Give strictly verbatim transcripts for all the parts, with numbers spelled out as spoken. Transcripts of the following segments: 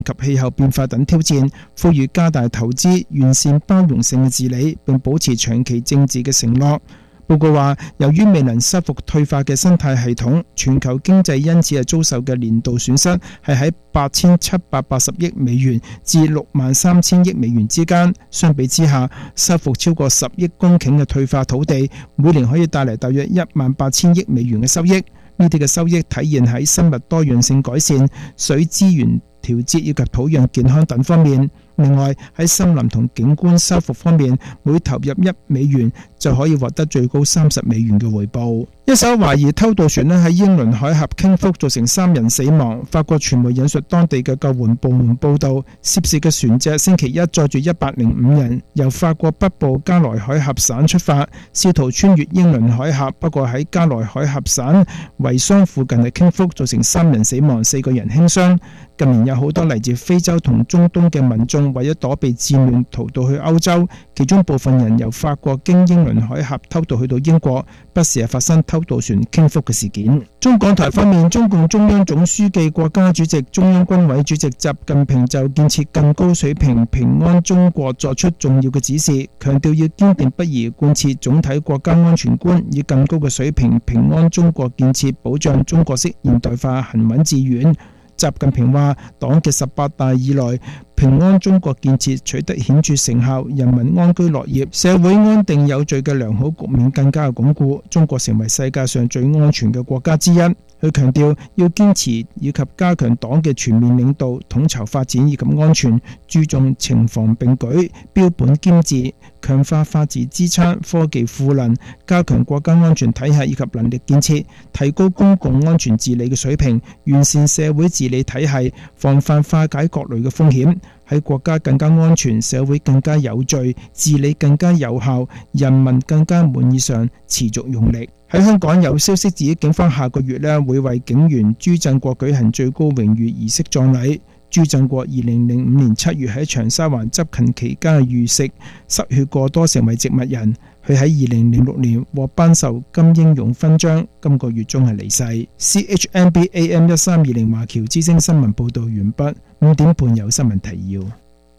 及氣候變化等挑戰，呼籲加大投資、完善包容性嘅治理，並保持長期政治嘅承諾。報告話，由於未能修復退化嘅生態系統，全球經濟因此係遭受嘅年度損失係喺八千七百八十億美元至六萬三千億美元之間。相比之下，修復超過十億公頃嘅退化土地，每年可以帶嚟大約一萬八千億美元嘅收益。呢啲嘅收益體現喺生物多樣性改善、水資源調節以及土壤健康等方面。另外喺森林同景觀修復方面，每投入一美元就可以獲得最高三十美元嘅回報。一艘懷疑偷渡船咧喺英倫海峽傾覆，造成三人死亡。法國傳媒引述當地嘅救援部門報道，涉事嘅船隻星期一載住一百零五人，由法國北部加萊海峽省出發，試圖穿越英倫海峽，不過喺加萊海峽省維桑附近嘅傾覆，造成三人死亡，四個人輕傷。近年有好多嚟自非洲同中東嘅民眾為咗躲避戰亂逃到去歐洲，其中部分人由法國經英倫海峽偷渡去到英國，不時係發生偷渡船傾覆嘅事件。中港台方面，中共中央總書記、國家主席、中央軍委主席習近平就建設更高水平平安中國作出重要嘅指示，強調要堅定不移貫徹總體國家安全觀，以更高嘅水平平安中國建設保障中國式現代化行穩致遠。習近平話，黨嘅十八大以來，平安中國建設取得顯著成效，人民安居樂業，社會安定有序嘅良好局面更加嘅鞏固，中國成為世界上最安全嘅國家之一。佢強調要堅持以及加強黨嘅全面領導、統籌發展以及安全，注重情防並舉、標本兼治，強化法治支撐、科技賦能，加強國家安全體系以及能力建設，提高公共安全治理嘅水平，完善社會治理體系，防範化解各類嘅風險，喺國家更加安全、社會更加有序、治理更加有效、人民更加滿意上持續用力。喺香港有消息指，警方下個月呢會為警員朱振國舉行最高榮譽儀式葬禮。朱振國二零零五年七月喺長沙灣執勤期間遇食，失血過多成為植物人。佢喺二零零六年獲頒授金英勇勳章，今個月中係離世。C H N B A M 一三二零華僑之聲新聞報導完畢。五點半有新聞提要。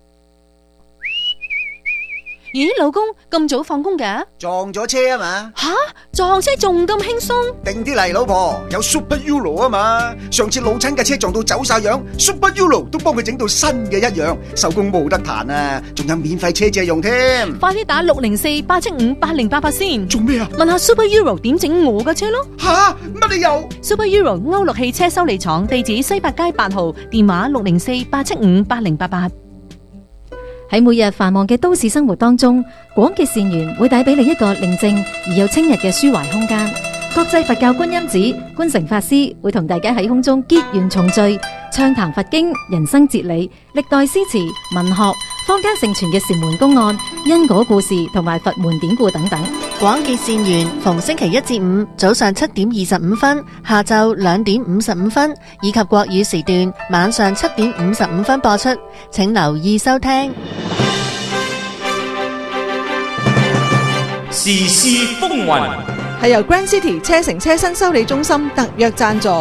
咦，老公咁早放工㗎？ 撞咗車啊嘛！ 吓，撞車仲咁輕鬆？ 定啲嚟，老婆，有 Super Euro 啊嘛！上次老親嘅車撞到走晒樣 ，Super Euro 都幫佢整到新嘅一樣，收工冇得彈啊！仲有免費車借用添。 快啲打六零四八七五八零八八先。 做咩啊？ 問下 Super Euro 點整我嘅車咯。 吓，乜理由 ？Super Euro 歐陸汽車修理廠，地址西八街八號，電話六零四八七五八零八八。 喺每日繁忙嘅都市生活當中，廣結善緣會帶俾你一個寧靜而又清逸嘅抒懷空間。國際佛教觀音寺觀誠法師會同大家喺空中結緣重聚，暢談佛經、人生哲理、歷代詩詞、文學、坊間盛傳嘅禪門公案、因果故事同埋佛門典故等等。 廣結善緣，逢星期一至五早上七點二十五分、下晝兩點五十五分，以及國語時段晚上七點五十五分播出，請留意收聽。 時事風雲係由 Grand City 車城車身修理中心特約贊助。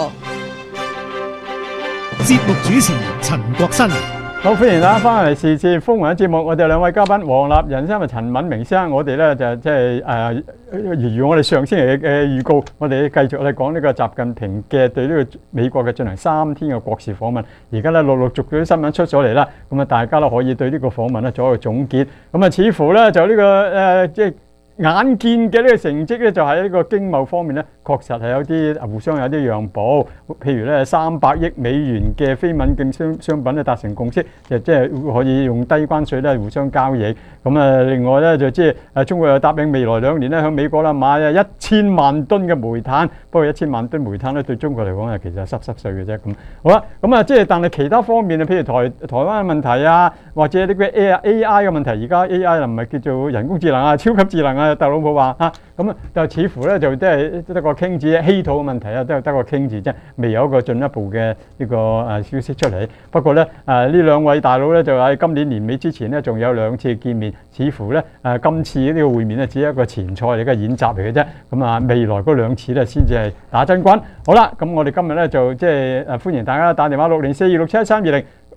節目主持陳國新。 好，歡迎大家翻嚟時事風雲嘅節目，我哋兩位嘉賓黃立仁先生同陳敏明先生，我哋咧就即係誒，如我哋上星期嘅預告，我哋繼續嚟講呢個習近平嘅對呢個美國嘅進行三天嘅國事訪問，而家咧陸陸續續啲新聞出咗嚟啦，咁啊大家都可以對呢個訪問咧做一個總結，咁啊似乎咧就呢個誒即係眼見嘅呢個成績咧，就喺呢個經貿方面咧，確實係有啲互相有啲讓步。譬如咧，三百億美元嘅非敏感商商品咧達成共識，就即係可以用低關稅咧互相交易。咁啊，另外咧就即係誒中國又答應未來兩年咧向美國啦買啊一千萬噸嘅煤炭。不過一千萬噸煤炭咧對中國嚟講啊，其實係濕濕碎嘅啫。咁好啦，咁啊即係但係其他方面啊，譬如台台灣嘅問題啊，或者呢個 A I 嘅問題，而家 A I 又唔係叫做人工智能啊，超級智能啊。特朗普話嚇，咁啊就似乎咧就即係得個傾字，稀土嘅問題啊，都係得個傾字啫，未有一個進一步嘅呢個誒消息出嚟。不過咧誒呢兩位大佬咧就喺今年年尾之前咧仲有兩次見面，似乎咧誒今次呢個會面咧只係一個前菜嚟嘅演習嚟嘅啫。咁啊未來嗰兩次咧先至係打真軍。好啦，咁我哋今日咧就即係誒歡迎大家打電話六零四二六七一三二零。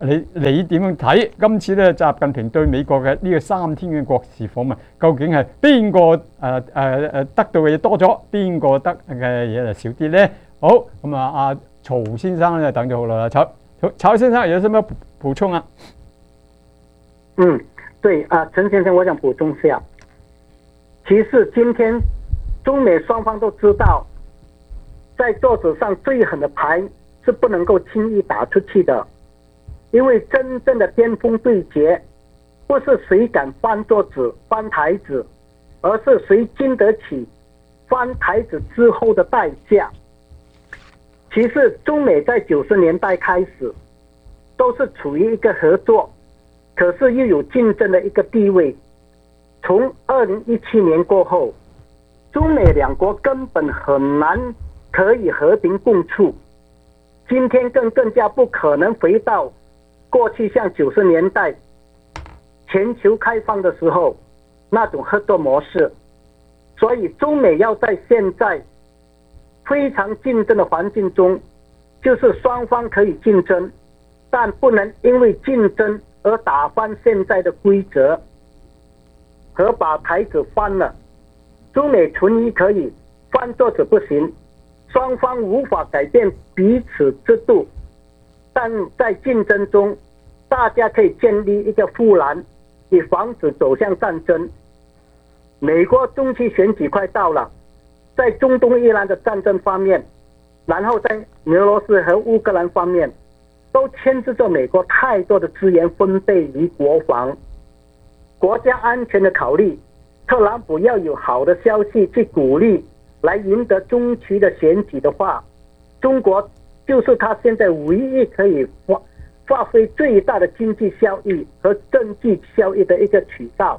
你你點樣睇今次咧習近平對美國嘅呢個三天嘅國事訪問，究竟係邊個誒誒誒得到嘅嘢多咗，邊個得嘅嘢就少啲咧？好，咁啊，阿曹先生咧等咗好耐啦，曹曹先生有什麼補充啊？ 嗯，對啊，陳先生，我想補充一下，其實今天中美雙方都知道，在桌子上最狠的牌是不能夠輕易打出去的，因為真正的巔峰對決不是誰敢翻桌子翻台子，而是誰經得起翻台子之後的代價。其實中美在九十年代開始都是處於一個合作，可是又有競爭的一個地位。從二零一七年過後，中美兩國根本很難可以和平共處，今天更更加不可能回到過去像九十年代全球開放的時候那種合作模式。所以中美要在現在非常競爭的環境中，就是雙方可以競爭，但不能因為競爭而打翻現在的規則和把台子翻了。中美存疑可以，翻桌子不行，雙方無法改變彼此制度，但在競爭中大家可以建立一個護欄，以防止走向戰爭。美國中期選舉快到了，在中東伊朗的戰爭方面，然後在俄羅斯和烏克蘭方面，都牽制着美國太多的資源分配於國防、國家安全的考慮。特朗普要有好的消息去鼓勵來贏得中期的選舉的話，中國就是他現在唯一可以發發揮最大的經濟效益和政治效益的一個渠道。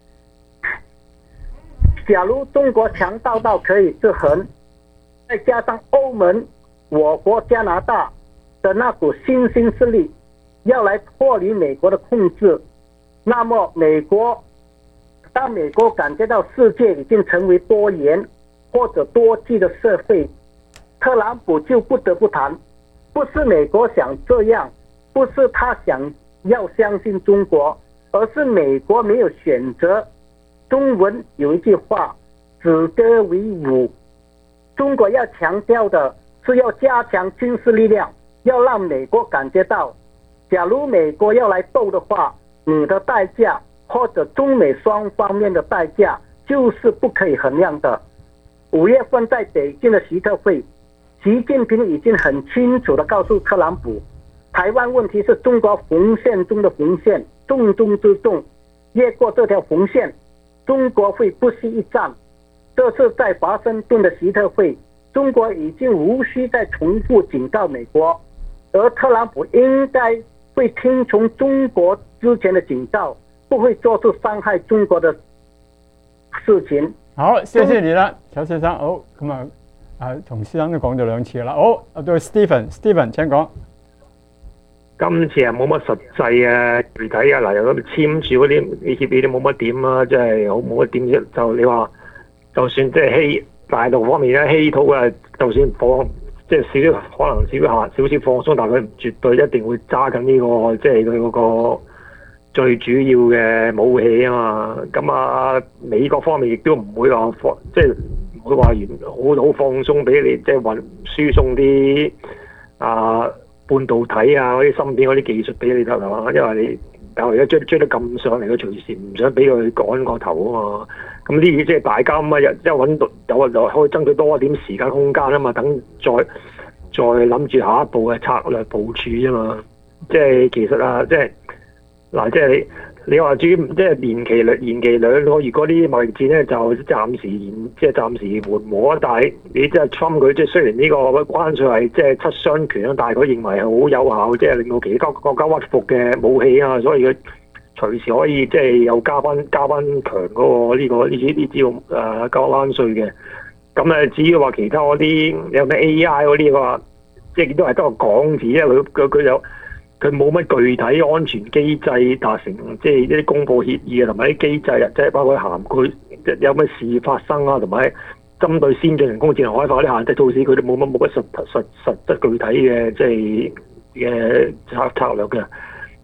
假如中國強大到可以制衡，再加上歐盟、我國加拿大的那股新興勢力要來脫離美國的控制，那麼美國當美國感覺到世界已經成為多元或者多極的社會，特朗普就不得不談，不是美國想這樣，不是他想要相信中國，而是美國沒有選擇。中文有一句話，止戈為武，中國要強調的是要加強軍事力量，要讓美國感覺到，假如美國要來鬥的話，你的代價或者中美雙方面的代價就是不可以衡量的。五月份在北京的習特會，習近平已經很清楚地告訴特朗普，台灣問題是中國紅線中的紅線，重中之重，越過這條紅線，中國會不惜一戰。這次在華盛頓的習特會，中國已經無需再重複警告美國，而特朗普應該會聽從中國之前的警告，不會做出傷害中國的事情。 好，謝謝你啦，曹先生。好，咁啊，啊，同先生都講咗兩次啦。好，到 Stephen，Stephen 請講。 今次啊冇乜實際啊具體啊，嗱又咁簽署嗰啲協議都冇乜點啊，即係好冇乜點啫。就你話，就算即係稀大陸方面咧稀土啊，就算放即係少少可能少下少少放鬆，但係佢絕對一定會揸緊呢個即係佢嗰個最主要嘅武器啊嘛。咁啊美國方面亦都唔會話放即係唔會話完好好放鬆俾你，即係運輸送啲啊。半導體啊，嗰啲芯片嗰啲技術俾你得係嘛？因為你但係而家追追得咁上嚟，佢隨時唔想俾佢趕個頭啊嘛。咁呢啲即係大家咁啊，即係揾到有就可以爭取多一點時間空間啊嘛。等再再諗住下一步嘅策略部署啫嘛。即係其實啊，即係嗱，即係你你話至於即係延期兩延期兩個月嗰啲貿易戰咧，就暫時延即係暫時緩和。但係你即係 Trump 佢即係雖然呢個關稅係即係七傷拳啦，但係佢認為係好有效，即係令到其他國家屈服嘅武器啊，所以佢隨時可以即係又加翻加翻強嗰個呢個呢啲呢啲誒加關稅嘅。咁誒至於話其他嗰啲有咩 A I 嗰啲話，即係都係得個講字啊！佢佢佢有。佢冇乜具體安全機制達成，即係一啲公佈協議啊，同埋啲機制啊，即係包括涵蓋有咩事發生啊，同埋針對先進人工智能開發啲限制措施，佢都冇乜冇乜實實實質具體嘅即係嘅策策略嘅。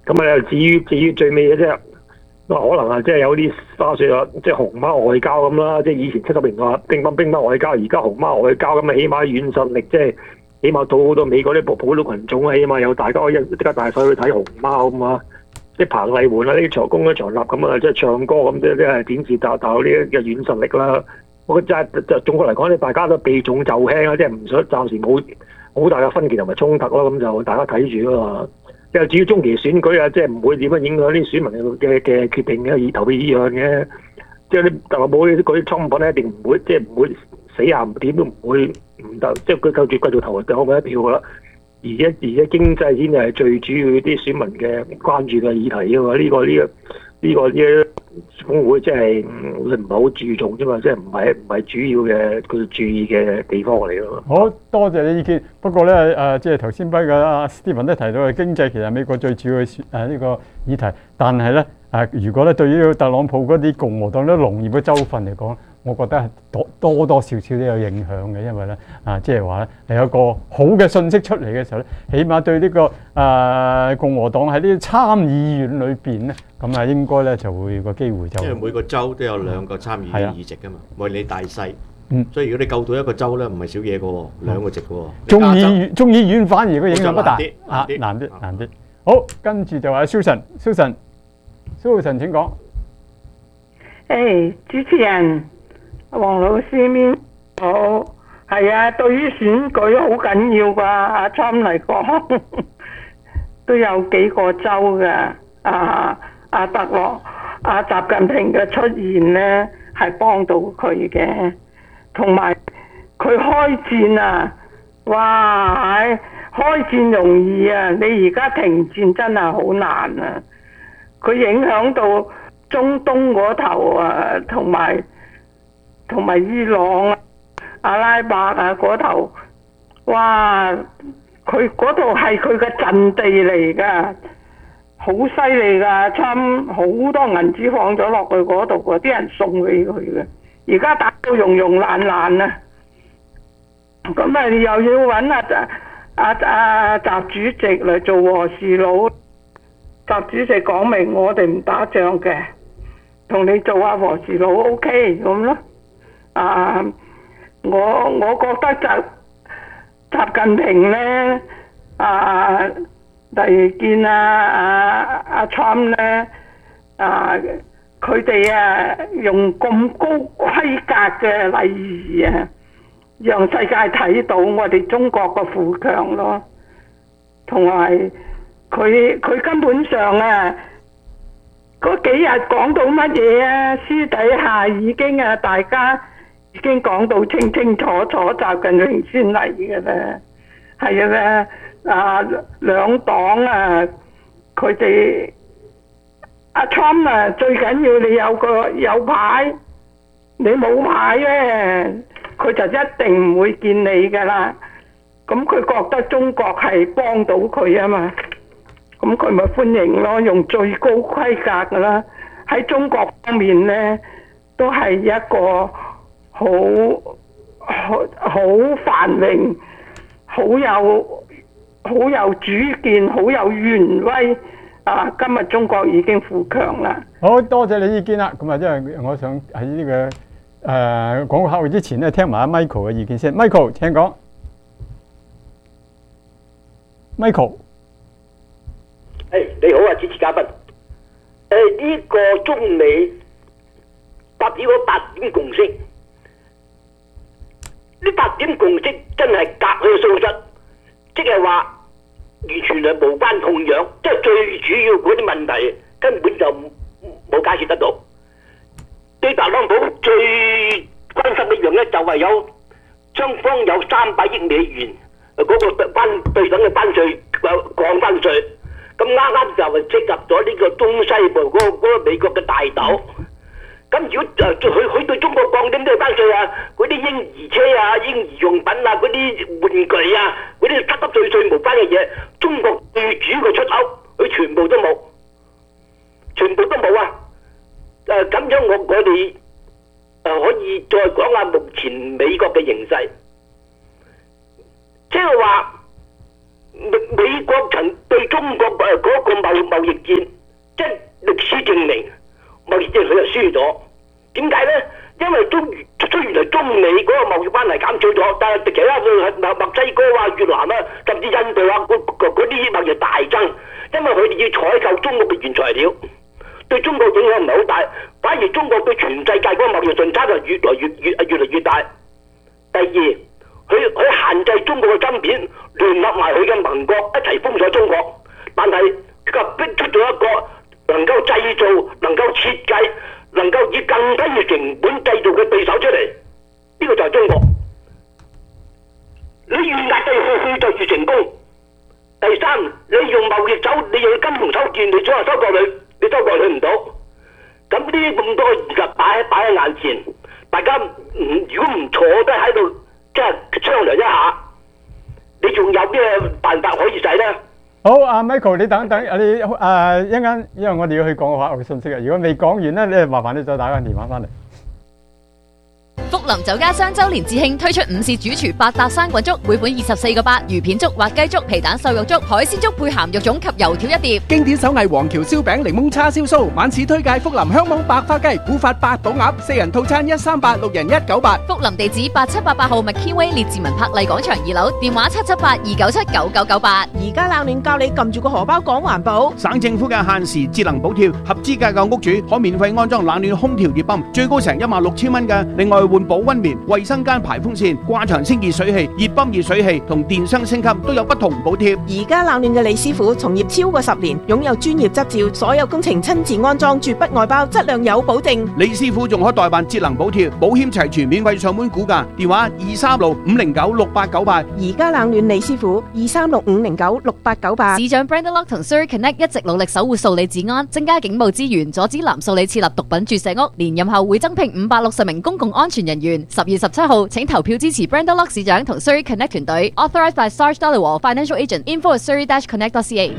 咁啊，至於至於最尾嘅啫，可能啊，即係有啲花絮啊，即係熊貓外交咁啦，即係以前七十年代乒乓乒乓外交，而家熊貓外交咁啊，起碼軟實力即係起碼到好多美國啲普通群眾啊，起碼有大家可以即刻大細去睇熊貓咁啊，即係彭麗媛啊，呢啲長工嗰長立咁啊，即係唱歌咁，即係即係點字達達呢啲嘅軟實力啦。我覺得就係總括嚟講咧，大家都避重就輕啊，即係唔想暫時冇好大嘅分歧同埋衝突咯，咁就大家睇住咯。即係至於中期選舉啊，即係唔會點樣影響啲選民嘅嘅決定嘅，以投票意向嘅。即係啲特朗普嗰啲倉品咧，一定唔會即係唔會死硬點都唔會唔得，即係佢夠住繼續投投佢一票噶啦。而且而且經濟先係最主要啲選民嘅關注嘅議題啊嘛，呢、呢個呢、呢個呢、呢個呢峰會即係唔係好注重啫嘛，即係唔係唔係主要嘅佢注意嘅地方嚟咯。 好多謝你意見，不過咧誒、呃，即係頭先輝嘅阿 Stephen 都提到嘅經濟其實係美國最主要嘅誒呢個議題，但係咧誒，如果咧對於特朗普嗰啲共和黨啲農業嘅州份嚟講，我覺得係多多多少少都有影響嘅，因為咧啊，即係話咧係有一個好嘅信息出嚟嘅時候咧，起碼對呢、這個誒、呃、共和黨喺呢啲參議院裏邊咧，咁啊應該咧就會個機會就因為每個州都有兩個參議院議席噶嘛，無論你大細，嗯，所以如果你救到一個州咧，唔係少嘢嘅喎，兩個席嘅喎。 眾議院眾議院反而個影響不大， 啊難啲難啲。好，跟住就話 Susan，Susan，Susan 請講。 誒，主持人。黃老師面好，係啊，對於選舉好緊要㗎，阿川嚟講都有幾個州㗎，啊阿特洛阿習近平嘅出現咧係幫到佢嘅，同埋佢開戰啊，哇係開戰容易啊，你而家停戰真係好難啊，佢影響到中東嗰頭啊，同埋。同埋伊朗啊、阿拉伯啊嗰頭，哇！佢嗰度係佢嘅陣地嚟㗎，好犀利㗎，差好多銀紙放咗落去嗰度㗎，啲人送俾佢嘅。而家打到融融爛爛啊！咁啊，又要揾阿阿阿習主席嚟做和事佬。習主席講明我哋唔打仗嘅，同你做下和事佬 OK 咁咯。啊！我我覺得習習近平咧，啊，例如見啊啊阿 Trump 咧，啊，佢哋啊用咁高規格嘅禮儀啊，讓世界睇到我哋中國嘅富強咯，同埋佢佢根本上啊，嗰幾日講到乜嘢啊，私底下已經啊大家。已經講到清清楚楚，習近平先嚟嘅啦，係啊咧，啊兩黨啊，佢哋阿 Trump 啊，最緊要你有個有牌，你冇牌咧，佢就一定唔會見你噶啦。咁佢覺得中國係幫到佢啊嘛，咁佢咪歡迎咯，用最高規格噶啦。喺中國方面咧，都係一個。好好好繁榮，好有好有主見，好有權威啊！今日中國已經富強啦。 好多謝你意見啦。咁啊，因為我想喺呢、這個誒、呃、廣告客戶之前咧，聽埋阿 Michael 嘅意見先。Michael 請講。Michael， 誒、hey, 你好啊，主持嘉賓。誒、呃、呢、這個中美達到咗八點共識。呢八點共識真係隔靴搔癢，即係話完全係無關痛癢，即係最主要嗰啲問題根本就冇解決得到。對特朗普最關心一樣咧，就係有雙方有三百億美元嗰個關對等嘅關稅降關稅，咁啱啱就係適合咗呢個中西部嗰、嗰個嗰個美國嘅大豆。咁如果誒佢佢對中國降啲咩關稅啊？嗰啲嬰兒車啊、嬰兒用品啊、嗰啲玩具啊、嗰啲濕濕碎碎無關嘅嘢，中國最主要嘅出口，佢全部都冇，全部都冇啊！誒、呃、咁樣我我哋誒、呃、可以再講下目前美國嘅形勢，即係話美美國曾對中國誒嗰個貿貿易戰，即係歷史證明貿易戰佢就輸咗。點解咧？因為中雖然係中美嗰個貿易關係減少咗，但係其他嘅墨墨西哥啊、越南啊，甚至印度啊嗰嗰啲貿易大增，因為佢哋要採購中國嘅原材料，對中國影響唔係好大，反而中國對全世界嗰個貿易順差就越來越越越嚟越大。第二，佢佢限制中國嘅芯片，聯合埋佢嘅盟國一齊封鎖中國，但係佢逼出咗一個能夠製造、能夠設計、能夠以更低嘅成本製造嘅對手出嚟，呢、這個就係中國。你越壓低佢，佢就越成功。第三，你用貿易手，你用金融手段，你想話收割佢，你收割佢唔到。咁呢咁多現實擺喺擺喺眼前，大家唔如果唔坐低喺度，即係商量一下，你仲有咩辦法可以使咧？ 好，阿 Michael， 你等等，你誒一陣間，因為我哋要去講個話嘅信息啊。如果未講完咧，你麻煩你再打個電話翻嚟。 福林酒家雙周年節慶推出午市主廚百搭生滾粥，每款二十四個八，魚片粥、滑雞粥、皮蛋瘦肉粥、海鮮粥配鹹肉粽及油條一碟。 經典手藝黃橋燒餅、檸檬叉燒酥，晚市推介福林香網白花雞、古法八寶鴨，四人套餐一三八，六人一九八。 福林地址八七八八號麥堅威列治文柏麗廣場二樓，電話七七八二九七九九九八。 而家冷暖教你撳住個荷包講環保。 省政府嘅限時節能補貼，合資格嘅屋主可免費安裝冷暖空調熱泵，最高成一萬六千蚊嘅。另外換保溫棉、衛生間排風扇、掛牆清潔水器、熱泵熱水器同電箱升級都有不同補貼。 而家冷暖嘅李師傅從業超過十年，擁有專業執照，所有工程親自安裝，絕不外包，質量有保證。 李師傅仲可代辦節能補貼，保險齊全，免費上門估價，電話二三六五零九六八九八。 而家冷暖李師傅二三六五零九六八九八。 市長 Brenda Lock 同 Surrey Connect 一直努力守護數理治安，增加警務資源，阻止藍數理設立毒品注射屋。連任後會增聘五百六十名公共安全人員。十月十七號，請投票支持 Brenda Lock 市長同 Surrey Connect 團隊。Authorized by Sarge Dhaliwal Financial Agent. Info at surrey dash connect dot c a。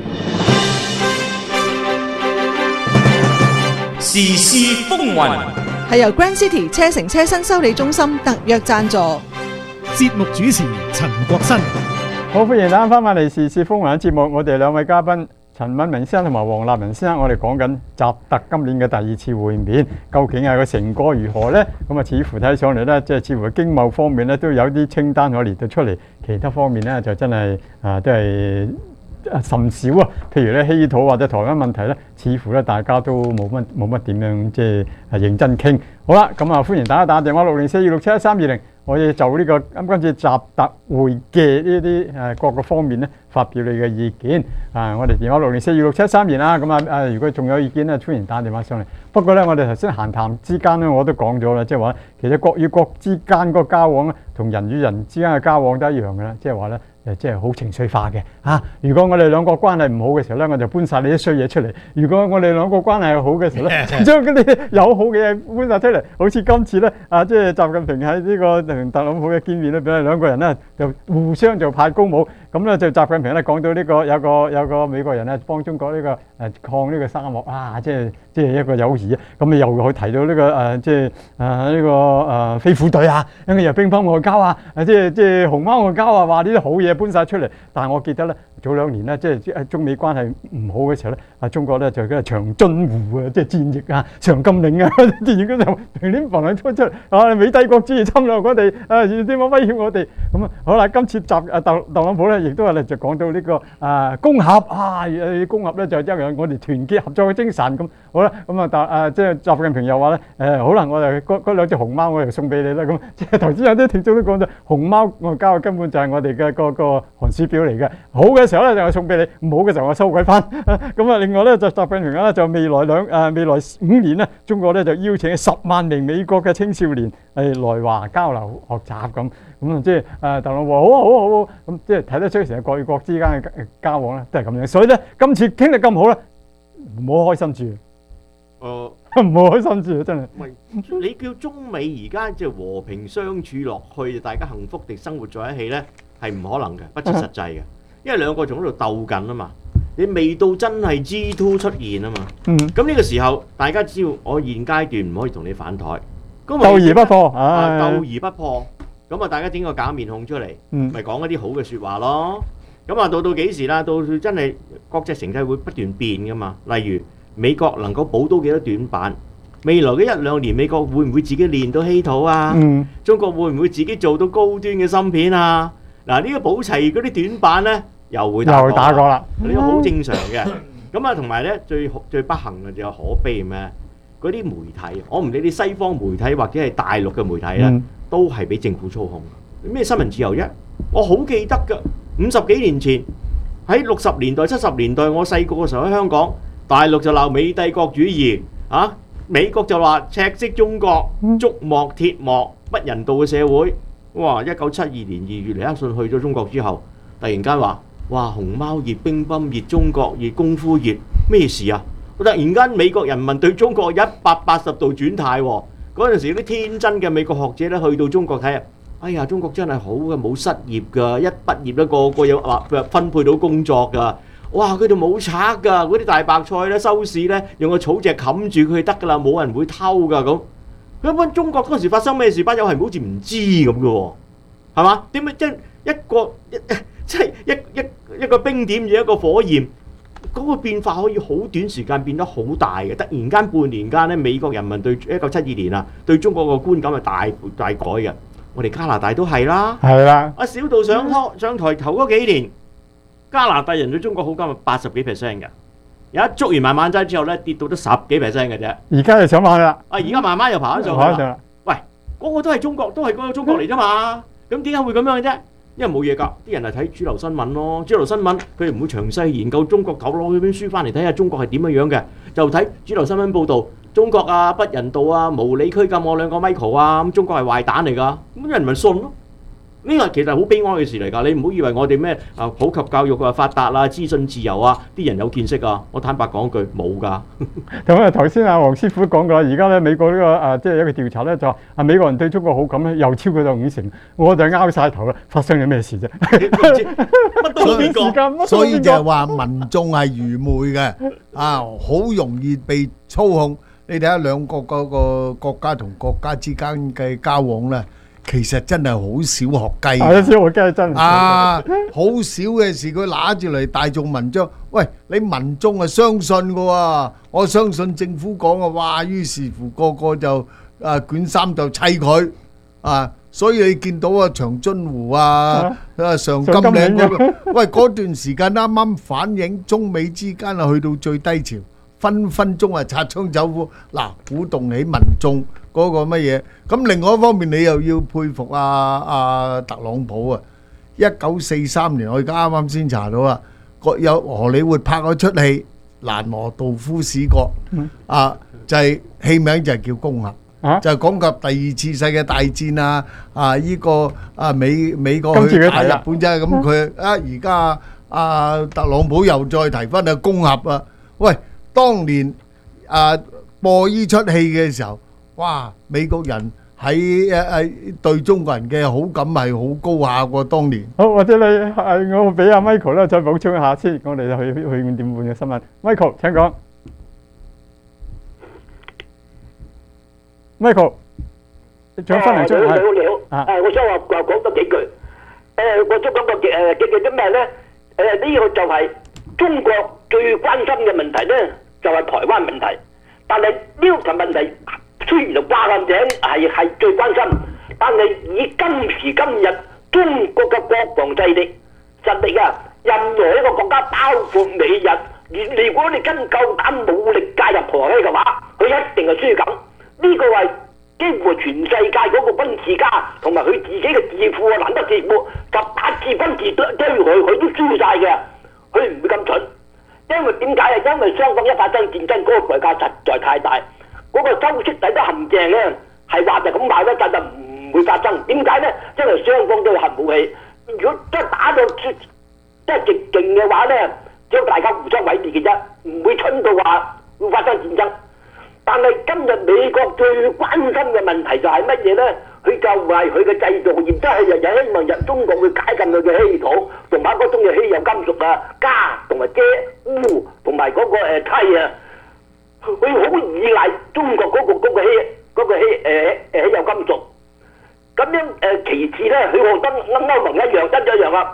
時事風雲係由 Grand City 車城車新修理中心特約贊助。 節目主持陳國新。 好，歡迎大家翻返嚟時事風雲嘅節目，我哋兩位嘉賓陳敏明先生同埋黃立仁先生，我哋講緊習特今年嘅第二次會面，究竟係個成果如何呢？咁啊，似乎睇上嚟咧，即係似乎經貿方面咧都有啲清單可以列到出嚟，其他方面咧就真係啊都係甚少啊。譬如咧稀土或者台灣問題咧，似乎咧大家都冇乜冇乜點樣即係係認真傾。好啦，咁啊歡迎大家打電話六零四二六七一三二零。我哋就呢、這個咁今次習特會嘅呢啲誒各個方面咧，發表你嘅意見啊！我哋電話六零四二六七三年啦，咁啊誒，如果仲有意見咧，歡迎打電話上嚟。不過咧，我哋頭先閒談之間咧，我都講咗啦，即係話其實國與國之間嗰個交往咧，同人與人之間嘅交往都一樣嘅啦，即係話咧誒，即係好情緒化嘅嚇。如果我哋兩個關係唔好嘅時候咧，我就搬晒你啲衰嘢出嚟；如果我哋兩個關係好嘅時候咧，將嗰啲友好嘅嘢搬晒出嚟。好似今次咧啊，即係習近平喺呢個同特朗普嘅見面咧，俾兩個人咧就互相就派高帽。咁咧就習近平咧講到呢個有個有個美國人咧幫中國呢個誒抗呢個沙漠啊，即係即係一個友誼啊。咁你又去提到呢個誒即係誒呢個誒飛虎隊啊，跟住又乒乓外交啊，即係即係熊貓外交啊，話呢啲好嘢搬晒出嚟。但係我記得咧早兩年咧，即係中美關係唔好嘅時候咧，啊中國咧就嗰長津湖啊，即係戰役啊、長甘嶺啊戰役嗰時候，平年浮嚟拖出嚟啊，美帝國主義侵略我哋啊，點樣威脅我哋咁啊？好啦，今次習誒特特朗普咧。亦都係咧，就講到呢個啊攻合啊，誒攻合咧就因為我哋團結合作嘅精神咁好啦。咁啊，但啊即係習近平又話咧誒，好啦，我哋嗰嗰兩隻熊貓我哋送俾你啦。咁即係頭先有啲聽眾都講咗，熊貓外交根本就係我哋嘅個個寒暑表嚟嘅。好嘅時候咧就係送俾你，唔好嘅時候我收佢翻。咁啊，另外咧就習近平咧就未來兩誒未來五年咧，中國咧就邀請十萬名美國嘅青少年係來華交流學習咁。咁啊，即係誒特朗普好啊好啊好啊，咁即係睇得出成日國與國之間嘅交往咧，都係咁樣。所以咧，今次傾得咁好咧，唔好開心住。誒，唔好開心住啊！真係。 喂，你叫中美而家即係和平相處落去，大家幸福地生活在一起咧，係唔可能嘅，不切實際嘅。因為兩個仲喺度鬥緊啊嘛，你未到真係 G 二 出現啊嘛。嗯。咁呢個時候，大家只要我現階段唔可以同你反台，咁鬥而不破， 啊，鬥而不破。咁啊，大家整個假面孔出嚟，咪講一啲好嘅説話咯。 咁啊，到到幾時啦？到真係國際形勢會不斷變噶嘛。例如美國能夠補到幾多短板？未來嘅一兩年，美國會唔會自己練到稀土啊？ 嗯、 中國會唔會自己做到高端嘅芯片啊？嗱，呢個補齊嗰啲短板呢，又會打過又打過啦。 呢個好正常嘅。咁啊，同埋呢，最最不幸嘅就有可悲咩？嗰啲媒體，我唔理你西方媒體或者係大陸嘅媒體咧， 嗯、 都係俾政府操控。咩新聞自由啫？我好記得㗎，五十幾年前喺六十年代、七十年代，我細個嘅時候喺香港，大陸就鬧美帝國主義啊，美國就話赤色中國、竹幕鐵幕、不人道嘅社會。哇！一九七二年二月尼克遜去咗中國之後，突然間話：哇！熊貓熱、乒乓熱、中國熱、功夫熱，咩事啊？突然間美國人民對中國一百八十度轉態喎。嗰陣時啲天真嘅美國學者咧，去到中國睇啊，哎呀，中國真係好嘅，冇失業㗎，一畢業咧個個有話分配到工作㗎。哇！佢哋冇賊㗎，嗰啲大白菜咧收市咧用個草席冚住佢得㗎啦，冇人會偷㗎咁。咁班中國嗰時發生咩事，班友係好似唔知咁嘅喎，係嘛？點解即係一個一即係一一一個冰點與一個火焰，嗰個變化可以好短時間變得好大嘅。突然間半年間咧，美國人民對一九七二年啊對中國個觀感係大大改嘅。我哋加拿大都係啦， 係啦。 阿小道上台上台頭嗰幾年，加拿大人對中國好感係八十幾 percent 嘅。有一捉完慢慢劑之後咧，跌到得十幾 percent 嘅啫。 而家就上翻啦。 啊！而家慢慢又爬翻上去啦。喂，嗰個都係中國，都係嗰個中國嚟啫嘛。咁點解會咁樣嘅啫？因為冇嘢㗎，啲人係睇主流新聞咯。主流新聞佢哋唔會詳細研究中國，狗攞佢本書翻嚟睇下中國係點樣樣嘅，就睇主流新聞報導。中國啊，不人道啊，無理拘禁我兩個 Michael 啊，咁中國係壞蛋嚟㗎，咁人咪信咯。呢個其實好悲哀嘅事嚟㗎，你唔好以為我哋咩啊普及教育啊發達啊資訊自由啊啲人有見識啊，我坦白講句冇㗎。 咁啊頭先阿黃師傅講過啦，而家咧美國呢、呢個啊即係一個調查咧就話啊美國人對中國好感咧又超過咗五成，我就拗晒頭啦，發生咗咩事啫？ 乜都冇邊個， 所以就係話民眾係愚昧嘅啊，好容易被操控。你睇下兩國嗰個國家同國家之間嘅交往咧。其實真係好少學雞， 係啊，小學雞真係啊，好少嘅事佢拿住嚟大眾文章。喂，你民眾係相信嘅喎，我相信政府講嘅，哇！於是乎個個就啊捲衫就砌佢啊，所以你見到啊長津湖啊啊上金嶺嗰個，喂嗰段時間啱啱反映中美之間啊去到最低潮，分分鐘係擦槍走火，嗱鼓動起民眾。嗰個乜嘢？咁另外一方面，你又要佩服阿阿特朗普啊！一九四三年，我而家啱啱先查到啦，個有荷里活拍咗出戲《蘭羅道夫史國》啊，就係戲名就係叫《攻殼》，就係講及第二次世界大戰啊！啊，依個啊美美國去打日本啫，咁佢啊而家阿特朗普又再提翻啊《攻殼》啊！喂，當年啊播依出戲嘅時候。哇！美國人喺誒誒對中國人嘅好感係好高下喎，當年。 好，或者你誒我俾阿 Michael 咧再補充一下先，我哋就去去五點半嘅新聞。Michael 請講。Michael，你想分嚟出嚟？ 你好，你好。誒，我想話話講多幾句。誒，我想講個誒嘅嘅啲咩咧？誒，呢個就係中國最關心嘅問題咧，就係台灣問題。但係呢個問題。雖然就掛個名係係最關心，但係以今時今日中國嘅國防勢力實力啊，任何一個國家，包括美日，如果你真夠膽武力介入台灣嘅話，佢一定係輸緊。呢個係幾乎全世界嗰個軍事家同埋佢自己嘅智庫啊，蘭德智庫十八次軍事對對佢，佢都輸晒嘅，佢唔會咁蠢。因為點解啊？因為雙方一發生戰爭，嗰個代價實在太大。嗰個周式底都陷阱咧，係話就咁話咧，但就唔會發生。點解咧？因為雙方都有核武器。如果真係打到即係極勁嘅話咧，只要大家互相毀滅嘅啫，唔會蠢到話會發生戰爭。但係今日美國最關心嘅問題就係乜嘢咧？佢就係佢嘅製造業，即係日日希望入中國會解禁佢嘅稀土，同埋嗰種嘅稀有金屬啊、鎵同埋鍺、鎢同埋嗰個誒鈦啊。佢好依賴中國嗰、嗰個嗰、嗰個稀嗰、嗰個稀誒誒有金屬，咁樣誒、呃、其次咧，佢覺得歐歐盟一樣一一樣啊，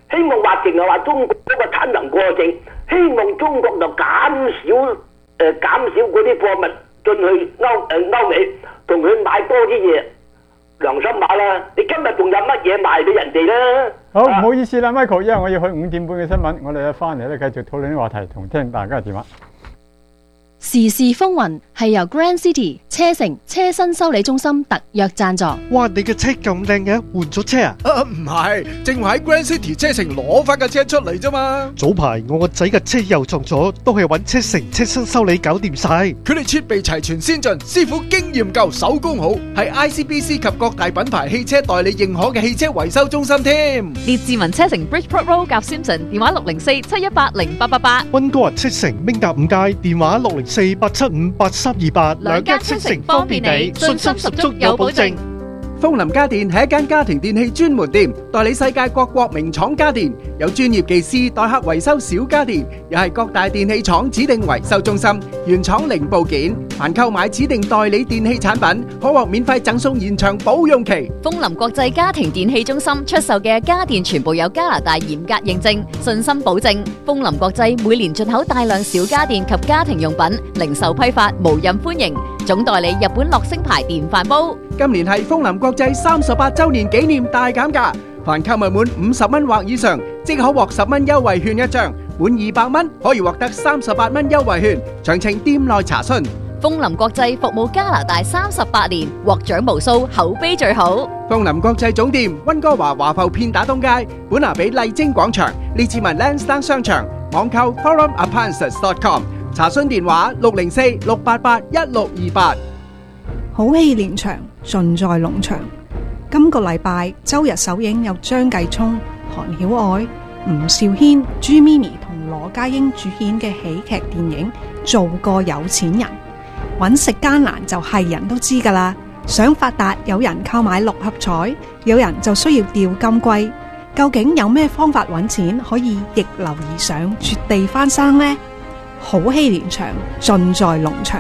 希望話淨係話中國嗰個產能過剩，希望中國就減少誒、呃、減少嗰啲貨物進去歐誒歐美，同佢買多啲嘢。良心話啦，你今日仲有乜嘢賣俾人哋咧？ 好，唔好意思啦 ，Michael，因為我要去五點半嘅新聞，我哋咧翻嚟咧繼續討論啲話題，同聽大家嘅電話。 時事風雲係由 Grand City 車城車身修理中心特約贊助。 哇！你嘅車咁靚嘅，換咗車啊？ 啊唔係，正話喺 Grand City 車城攞翻架車出嚟啫嘛。 早排我個仔嘅車又撞咗，都係揾車城車身修理搞掂晒。 佢哋設備齊全先進，師傅經驗夠，手工好，係 I C B C 及各大品牌汽車代理認可嘅汽車維修中心添。 列治文車城 Bridgeport Road 夾 Simpson， 電話六零四七一八零八八八。 溫哥華車城明達五街，電話六零四八七五八三二八。 兩間車城方便你，信心十足有保證。 風林家電係一間家庭電器專門店，代理世界各國名廠家電，有專業技師代客維修小家電，又係各大電器廠指定維修中心，原廠零部件。凡購買指定代理電器產品，可獲免費贈送延長保用期。 風林國際家庭電器中心出售嘅家電全部有加拿大嚴格認證，信心保證。風林國際每年進口大量小家電及家庭用品，零售批發無任歡迎。總代理日本樂星牌電飯煲。 今年係風林國際三十八周年紀念大減價，凡購物滿五十蚊或以上，即可獲十蚊優惠券一張；滿二百蚊可以獲得三十八蚊優惠券。詳情店內查詢。 風林國際服務加拿大三十八年，獲獎無數，口碑最好。 風林國際總店溫哥華華埠片打東街，本拿比麗晶廣場，列治文 Lansdowne 商場，網購 forum appliances dot com。查詢電話六零四六八八一六二八。 好戲連場，盡在農場。今個禮拜周日首映有張繼聰、韓曉愛、吳兆軒、朱咪咪同羅家英主演嘅喜劇電影《做個有錢人》。揾食艱難就係人都知㗎啦。想發達，有人購買六合彩，有人就需要釣金龜。究竟有咩方法揾錢可以逆流而上，絕地翻生呢？好戲連場，盡在農場。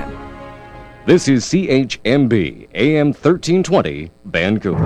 This is C H M B A M thirteen twenty Vancouver。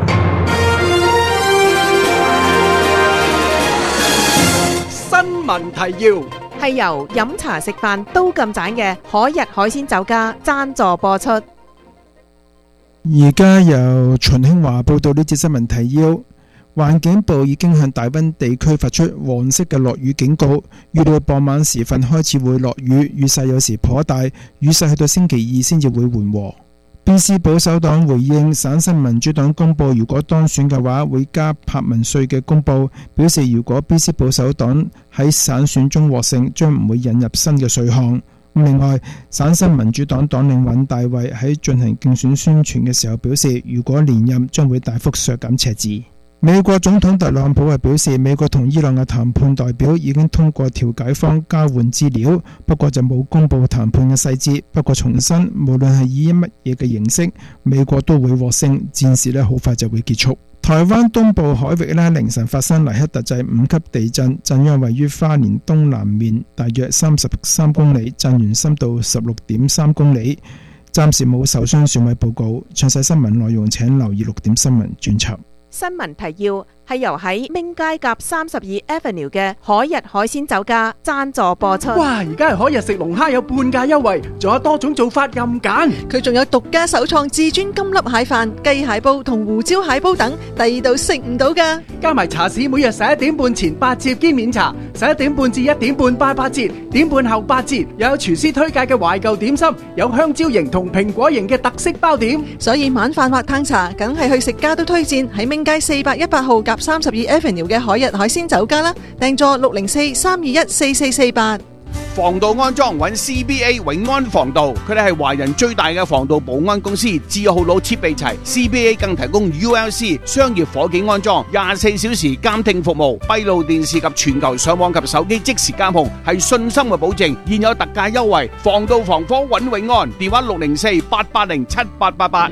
新聞提要係由飲茶食飯都咁盞嘅海逸海鮮酒家贊助播出。 而家由秦興華報道呢節新聞提要。環境部已經向大溫地區發出黃色嘅落雨警告，預料傍晚時分開始會落雨，雨勢有時頗大，雨勢去到星期二先至會緩和。B C 保守黨回應省新民主黨公佈如果當選嘅話會加柏文稅嘅公佈，表示如果 B C 保守黨喺省選中獲勝，將唔會引入新嘅稅項。另外，省新民主黨黨領尹大衛喺進行競選宣傳嘅時候表示，如果連任將會大幅削減赤字。美國總統特朗普係表示，美國同伊朗嘅談判代表已經通過調解方交換資料，不過就冇公布談判嘅細節。不過重申，無論係以乜嘢嘅形式，美國都會獲勝，戰事呢好快就會結束。台灣東部海域呢凌晨發生黎克特制五級地震，震央位於花蓮東南面大約三十三公里，震源深度十六點三公里，暫時冇受傷損毀報告。詳細新聞內容請留意六點新聞專輯。 新聞提要係由喺明街夾三十二 Avenue 嘅海逸海鮮酒家贊助播出。 哇！而家係海逸食龍蝦有半價優惠，仲有多種做法任揀。 佢仲有獨家首創至尊金粒蟹飯、雞蟹煲同胡椒蟹煲等，第二度食唔到㗎。 加埋茶市每日十一點半前八折兼免茶，十一點半至一點半八八折，點半後八折。又有廚師推介嘅懷舊點心，有香蕉型同蘋果型嘅特色包點。 所以晚飯或攤茶，梗係去食家都推薦喺明街四百一八號夾三十二 Avenue 嘅海逸海鮮酒家啦，訂座六零四三二一四四四八。 防盜安裝揾 C B A 永安防盜，佢哋係華人最大嘅防盜保安公司，字號佬設備齊。C B A 更提供 U L C 商業火警安裝，廿四小時監聽服務，閉路電視及全球上網及手機即時監控，係信心嘅保證。現有特價優惠，防盜防火揾永安，電話六零四八八零七八八八。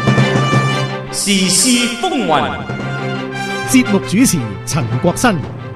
時事風雲， 節目主持陳國新。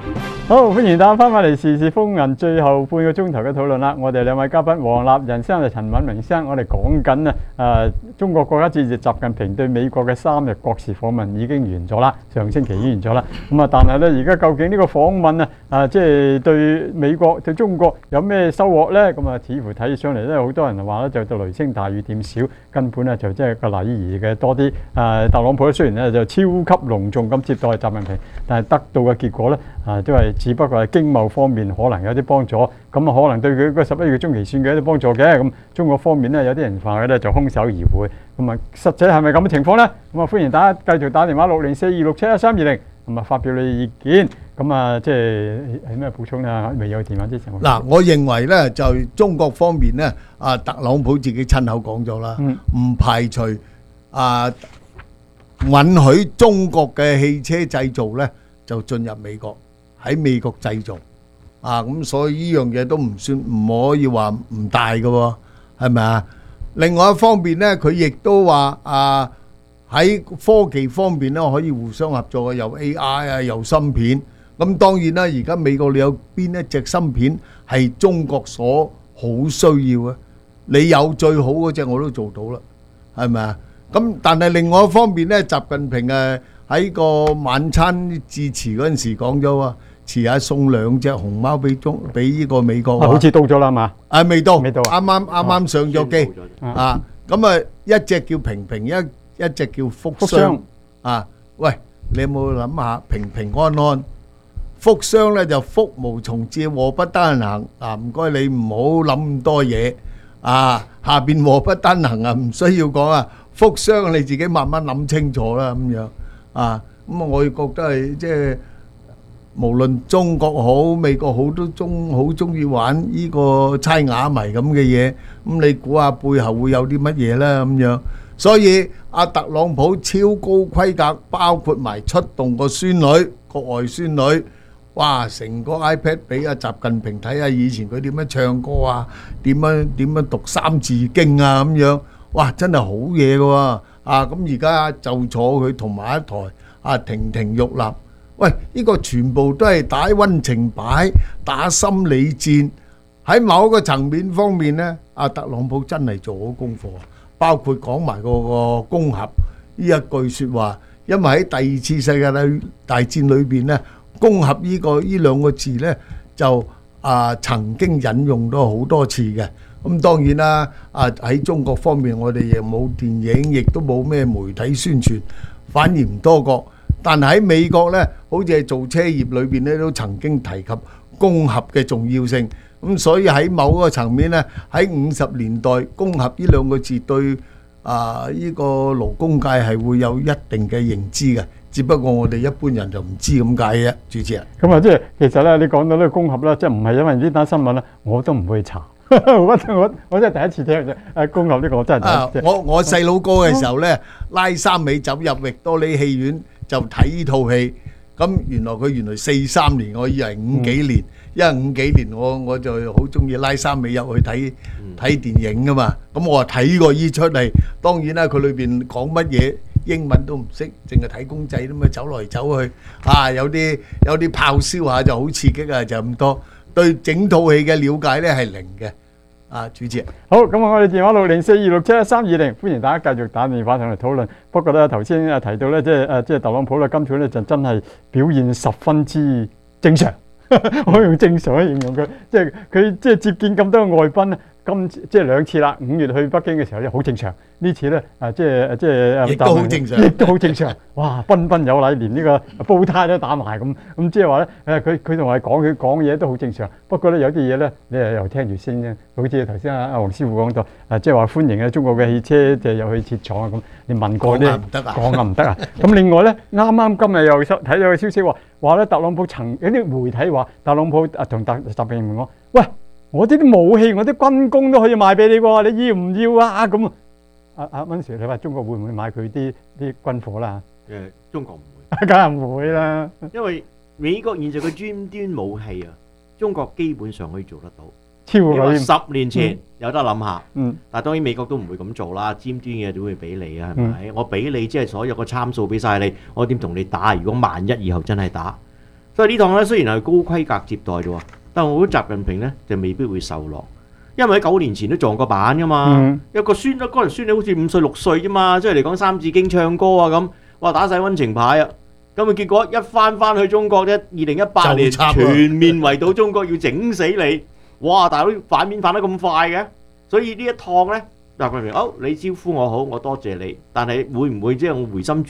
好，歡迎大家翻返嚟時事風雲最後半個鐘頭嘅討論啦。我哋兩位嘉賓黃立仁先生同陳敏明先生，我哋講緊啊誒中國國家主席習近平對美國嘅三日國事訪問已經完咗啦，上星期已經完咗啦。咁啊，但係咧而家究竟呢個訪問啊啊即係對美國對中國有咩收穫咧？咁啊，似乎睇上嚟咧，好多人話咧就對雷聲大雨點少，根本咧就即係個禮儀嘅多啲。誒，特朗普咧雖然咧就超級隆重咁接待習近平，但係得到嘅結果咧啊都係只不過係經貿方面可能有啲幫助，咁啊可能對佢個十一月中期選舉有啲幫助嘅。咁中國方面咧有啲人話佢咧就空手而回，咁啊實際係咪咁嘅情況咧？咁啊歡迎大家繼續打電話六零四二六七一三二零，咁啊發表你意見。咁啊即係係咩補充咧？未有電話之前， 嗱，我認為咧就中國方面咧，啊特朗普自己親口講咗啦，唔排除啊允許中國嘅汽車製造咧就進入美國。喺美國製造啊，咁所以呢樣嘢都唔算唔可以話唔大嘅喎，係咪啊？另外一方面咧，佢亦都話啊喺科技方面咧可以互相合作嘅，有 A I 啊，有芯片。咁當然啦，而家美國你有邊一隻芯片係中國所好需要嘅？你有最好嗰隻我都做到啦，係咪啊？咁但係另外一方面咧，習近平誒喺個晚餐致辭嗰陣時講咗喎。遲下送兩隻熊貓俾中俾呢個美國， 好似到咗啦嘛？ 啊，未到， 未到， 啱啱啱啱上咗機啊！咁啊，一隻叫平平，一一隻叫福箱啊！喂，你有冇諗下平平安安？福箱咧就福無從至，禍不單行啊！唔該你唔好諗咁多嘢啊！下邊禍不單行啊，唔需要講啊！福箱你自己慢慢諗清楚啦，咁樣啊！咁啊，我覺得係即係。無論中國好美國好都中好中意玩呢個猜啞謎咁嘅嘢，咁你估下背後會有啲乜嘢呢？咁樣，所以阿特朗普超高規格，包括埋出動個孫女國外孫女，哇！成個 iPad 俾阿習近平睇下以前佢點樣唱歌啊，點樣點樣讀三字經啊咁樣，哇！真係好嘢㗎喎！啊咁而家就坐佢同埋一台啊亭亭玉立。喂，呢個全部都係打溫情牌、打心理戰。喺某一個層面方面呢，阿特朗普真係做好功課，包括講埋嗰個攻核呢一句説話。因為喺第二次世界大戰裏邊呢，攻核呢個呢兩個字呢，就啊曾經引用咗好多次嘅。咁當然啦，啊喺中國方面，我哋亦冇電影，亦都冇咩媒體宣傳，反而唔多覺。但喺美國呢，好似係做車業裏邊咧，都曾經提及攻核嘅重要性。咁所以喺某個層面呢，喺五十年代，攻核呢兩個字對啊呢個勞工界係會有一定嘅認知嘅。只不過我哋一般人就唔知咁解啫，主持人。 咁啊，即係其實咧，你講到呢個攻核啦，即係唔係因為呢單新聞咧，我都唔會查。我我我真係第一次聽啫。誒，攻核呢個我真係第一次。 我我細佬哥嘅時候呢，拉三尾走入域多利戲院。就睇呢套戲，咁原來佢原來四三年，我以為五幾年，因為五幾年我我就好中意拉三尾入去睇睇電影噶嘛，咁我話睇過依出嚟，當然啦，佢裏邊講乜嘢英文都唔識，淨係睇公仔咁樣走來走去，啊有啲有啲炮燒下就好刺激啊，就咁多，對整套戲嘅了解咧係零嘅。啊，主持好，咁啊，我哋電話六零四二六七一三二零，歡迎大家繼續打電話上嚟討論。不過咧，頭先啊提到咧，即係誒，即係特朗普咧，今次咧就真係表現十分之正常，我用正常去形容佢，即係佢即係接見咁多外賓咧。今次即係兩次啦，五月去北京嘅時候咧好正常，呢次咧啊即係即係亦都好正常， 亦都好正常。哇，彬彬有禮，連呢個煲呔都打埋咁，咁即係話咧誒，佢佢同我哋講佢講嘢都好正常。不過咧有啲嘢咧，你又聽住先啫。好似頭先阿阿黃師傅講到啊，即係話歡迎啊中國嘅汽車就又去設廠啊咁，你問過啲唔得啊， 講啊唔得啊。咁另外咧，啱啱今日又收睇到個消息話話咧，特朗普曾有啲媒體話特朗普啊同特習近平講，喂。我啲啲武器，我啲軍工都可以賣俾你喎，你要唔要啊？咁啊，阿阿温 Sir，你話中國會唔會買佢啲啲軍火啦？ 誒，中國唔會， 梗係唔會啦。 因為美國現在嘅尖端武器啊，中國基本上可以做得到。 超過十年前、嗯、有得諗下， 嗯， 但係當然美國都唔會咁做啦，尖端嘅都會俾你啊，係咪？嗯、我俾你即係所有個參數俾晒你，我點同你打？如果萬一以後真係打？ 所以呢趟咧雖然係高規格接待啫喎，但我覺得習近平咧就未必會受落，因為喺九年前都撞過板噶嘛。 嗯有個孫，嗰陣孫女好似五歲六歲啫嘛，即係嚟講三字經唱歌啊咁，哇打晒溫情牌啊！咁啊結果一翻翻去中國啫，二零一八年就插喎全面圍堵中國，要整死你！哇！大佬反面反得咁快嘅，所以呢一趟咧，習近平，好你招呼我好，我多謝你，但係會唔會即係我回心轉